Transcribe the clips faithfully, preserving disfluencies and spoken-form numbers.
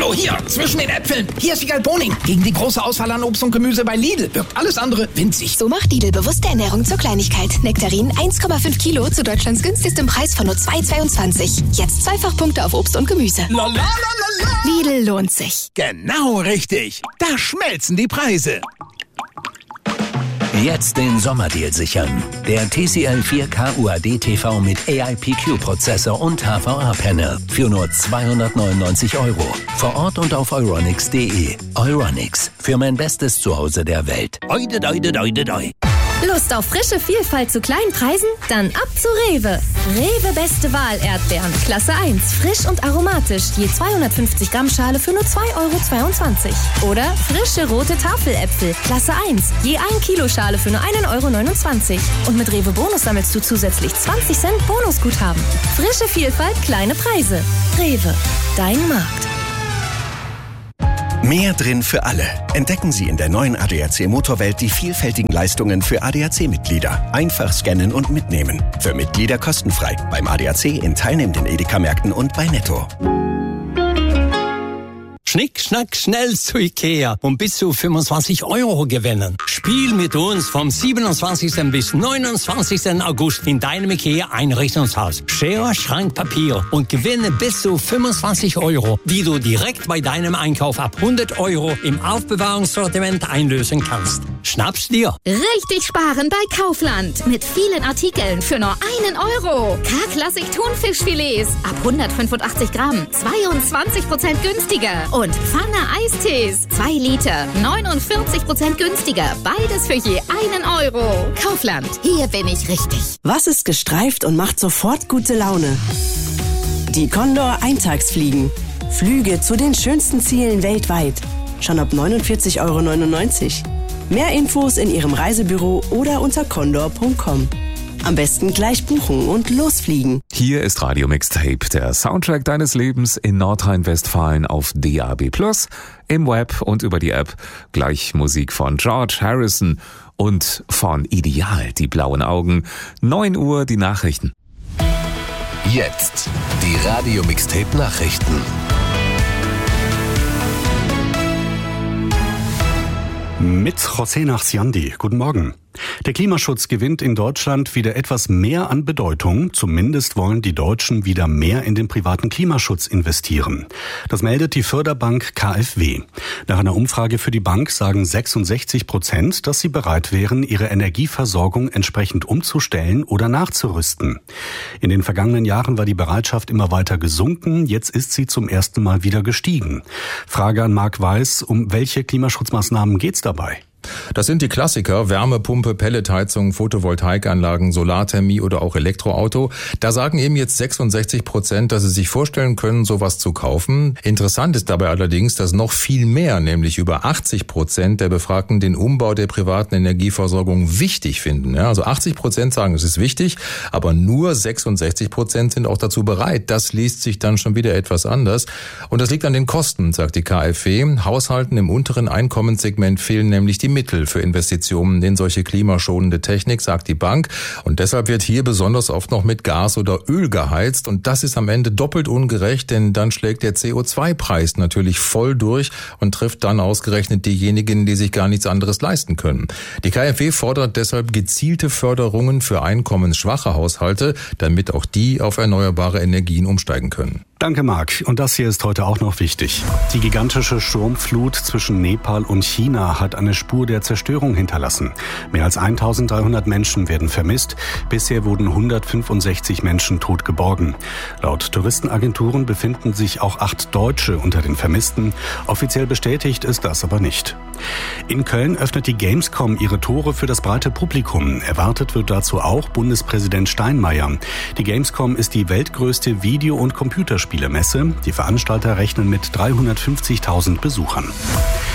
Hallo, hier, zwischen den Äpfeln. Hier ist Wiegald Boning. Gegen die große Auswahl an Obst und Gemüse bei Lidl wirkt alles andere winzig. So macht Lidl bewusste Ernährung zur Kleinigkeit. Nektarin eins Komma fünf Kilo zu Deutschlands günstigstem Preis von nur zwei Komma zweiundzwanzig. Jetzt Zweifachpunkte auf Obst und Gemüse. La, la, la, la, la. Lidl lohnt sich. Genau richtig. Da schmelzen die Preise. Jetzt den Sommerdeal sichern. Der T C L vier K U A D T V mit A I P Q-Prozessor und H V A-Panel für nur zweihundertneunundneunzig Euro. Vor Ort und auf euronics punkt de. Euronics, für mein bestes Zuhause der Welt. Oide, oide, oide, oide. Lust auf frische Vielfalt zu kleinen Preisen? Dann ab zu Rewe. Rewe Beste Wahl Erdbeeren. Klasse eins. Frisch und aromatisch. Je zweihundertfünfzig Gramm Schale für nur zwei Komma zweiundzwanzig Euro. Oder frische rote Tafeläpfel. Klasse eins. Je ein Kilo Schale für nur ein Euro neunundzwanzig. Und mit Rewe Bonus sammelst du zusätzlich zwanzig Cent Bonusguthaben. Frische Vielfalt, kleine Preise. Rewe. Dein Markt. Mehr drin für alle. Entdecken Sie in der neuen A D A C Motorwelt die vielfältigen Leistungen für A D A C-Mitglieder. Einfach scannen und mitnehmen. Für Mitglieder kostenfrei. Beim A D A C in teilnehmenden Edeka-Märkten und bei Netto. Schnick, schnack, schnell zu Ikea und bis zu fünfundzwanzig Euro gewinnen. Spiel mit uns vom siebenundzwanzigsten bis neunundzwanzigsten August in deinem Ikea Einrichtungshaus. Schere, Schrank, Papier und gewinne bis zu fünfundzwanzig Euro, die du direkt bei deinem Einkauf ab hundert Euro im Aufbewahrungssortiment einlösen kannst. Schnapp's dir. Richtig sparen bei Kaufland. Mit vielen Artikeln für nur einen Euro. K-Klassik Thunfischfilets ab hundertfünfundachtzig Gramm. zweiundzwanzig Prozent günstiger. Und Pfanne Eistees. zwei Liter. neunundvierzig Prozent günstiger. Beides für je einen Euro. Kaufland. Hier bin ich richtig. Was ist gestreift und macht sofort gute Laune? Die Condor Eintagsfliegen. Flüge zu den schönsten Zielen weltweit. Schon ab neunundvierzig Euro neunundneunzig. Mehr Infos in Ihrem Reisebüro oder unter condor punkt com. Am besten gleich buchen und losfliegen. Hier ist Radio Mixtape, der Soundtrack deines Lebens in Nordrhein-Westfalen auf D A B plus, im Web und über die App. Gleich Musik von George Harrison und von Ideal, die blauen Augen. neun Uhr die Nachrichten. Jetzt die Radio Mixtape Nachrichten. Mit José Nachsiandi. Guten Morgen. Der Klimaschutz gewinnt in Deutschland wieder etwas mehr an Bedeutung. Zumindest wollen die Deutschen wieder mehr in den privaten Klimaschutz investieren. Das meldet die Förderbank K f W. Nach einer Umfrage für die Bank sagen sechsundsechzig Prozent, dass sie bereit wären, ihre Energieversorgung entsprechend umzustellen oder nachzurüsten. In den vergangenen Jahren war die Bereitschaft immer weiter gesunken. Jetzt ist sie zum ersten Mal wieder gestiegen. Frage an Marc Weiß, um welche Klimaschutzmaßnahmen geht's dabei? Das sind die Klassiker: Wärmepumpe, Pelletheizung, Photovoltaikanlagen, Solarthermie oder auch Elektroauto. Da sagen eben jetzt sechsundsechzig Prozent, dass sie sich vorstellen können, sowas zu kaufen. Interessant ist dabei allerdings, dass noch viel mehr, nämlich über achtzig Prozent der Befragten den Umbau der privaten Energieversorgung wichtig finden. Ja, also achtzig Prozent sagen, es ist wichtig, aber nur sechsundsechzig Prozent sind auch dazu bereit. Das liest sich dann schon wieder etwas anders. Und das liegt an den Kosten, sagt die K f W. Haushalten im unteren Einkommenssegment fehlen nämlich die Mittel für Investitionen in solche klimaschonende Technik, sagt die Bank. Und deshalb wird hier besonders oft noch mit Gas oder Öl geheizt. Und das ist am Ende doppelt ungerecht, denn dann schlägt der C O zwei Preis natürlich voll durch und trifft dann ausgerechnet diejenigen, die sich gar nichts anderes leisten können. Die K f W fordert deshalb gezielte Förderungen für einkommensschwache Haushalte, damit auch die auf erneuerbare Energien umsteigen können. Danke, Marc. Und das hier ist heute auch noch wichtig. Die gigantische Sturmflut zwischen Nepal und China hat eine Spur der Zerstörung hinterlassen. Mehr als eintausenddreihundert Menschen werden vermisst. Bisher wurden hundertfünfundsechzig Menschen tot geborgen. Laut Touristenagenturen befinden sich auch acht Deutsche unter den Vermissten. Offiziell bestätigt ist das aber nicht. In Köln öffnet die Gamescom ihre Tore für das breite Publikum. Erwartet wird dazu auch Bundespräsident Steinmeier. Die Gamescom ist die weltgrößte Video- und Computerspielemesse. Die Veranstalter rechnen mit dreihundertfünfzigtausend Besuchern.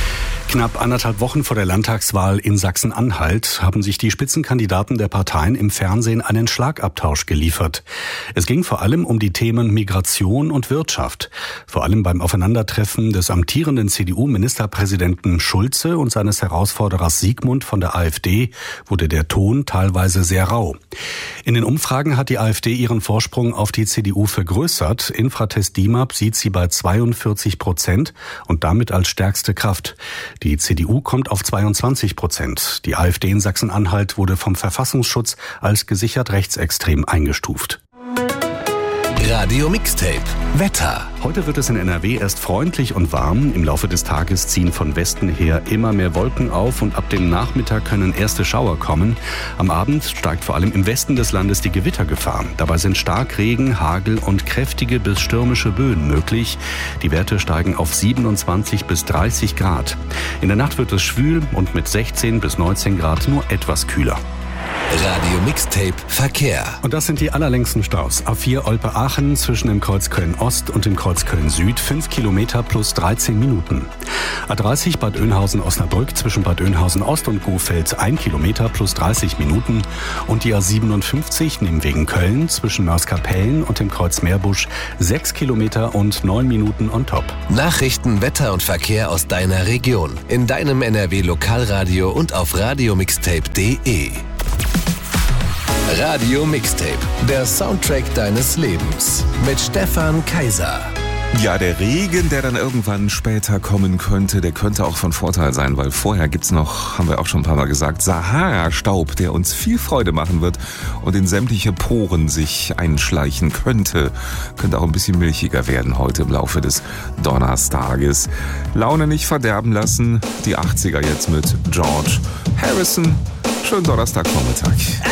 Knapp anderthalb Wochen vor der Landtagswahl in Sachsen-Anhalt haben sich die Spitzenkandidaten der Parteien im Fernsehen einen Schlagabtausch geliefert. Es ging vor allem um die Themen Migration und Wirtschaft. Vor allem beim Aufeinandertreffen des amtierenden C D U-Ministerpräsidenten Schulze und seines Herausforderers Siegmund von der AfD wurde der Ton teilweise sehr rau. In den Umfragen hat die AfD ihren Vorsprung auf die C D U vergrößert. Infratest DIMAP sieht sie bei zweiundvierzig Prozent und damit als stärkste Kraft. Die C D U kommt auf zweiundzwanzig Prozent. Die AfD in Sachsen-Anhalt wurde vom Verfassungsschutz als gesichert rechtsextrem eingestuft. Radio Mixtape. Wetter. Heute wird es in N R W erst freundlich und warm. Im Laufe des Tages ziehen von Westen her immer mehr Wolken auf und ab dem Nachmittag können erste Schauer kommen. Am Abend steigt vor allem im Westen des Landes die Gewittergefahr. Dabei sind Starkregen, Hagel und kräftige bis stürmische Böen möglich. Die Werte steigen auf siebenundzwanzig bis dreißig Grad. In der Nacht wird es schwül und mit sechzehn bis neunzehn Grad nur etwas kühler. Radio Mixtape Verkehr. Und das sind die allerlängsten Staus. A vier Olpe-Aachen zwischen dem Kreuz Köln-Ost und dem Kreuz Köln-Süd, fünf Kilometer plus dreizehn Minuten. A dreißig Bad Oeynhausen-Osnabrück zwischen Bad Oeynhausen-Ost und Gohfeld, ein Kilometer plus dreißig Minuten. Und die A siebenundfünfzig Nimwegen Köln zwischen Mörskapellen und dem Kreuz Meerbusch, sechs Kilometer und neun Minuten on top. Nachrichten, Wetter und Verkehr aus deiner Region. In deinem N R W Lokalradio und auf radiomixtape punkt de. Radio Mixtape, der Soundtrack deines Lebens mit Stefan Kaiser. Ja, der Regen, der dann irgendwann später kommen könnte, der könnte auch von Vorteil sein, weil vorher gibt's noch, haben wir auch schon ein paar Mal gesagt, Sahara-Staub, der uns viel Freude machen wird und in sämtliche Poren sich einschleichen könnte. Könnte auch ein bisschen milchiger werden heute im Laufe des Donnerstages. Laune nicht verderben lassen, die achtziger jetzt mit George Harrison. Schönen Donnerstagvormittag.